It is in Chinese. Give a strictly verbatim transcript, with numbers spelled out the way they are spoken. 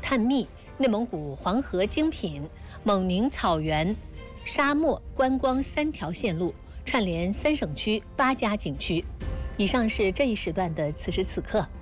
探秘、内蒙古黄河精品、蒙宁草原、沙漠观光三条线路，串联三省区八家景区。以上是这一时段的此时此刻。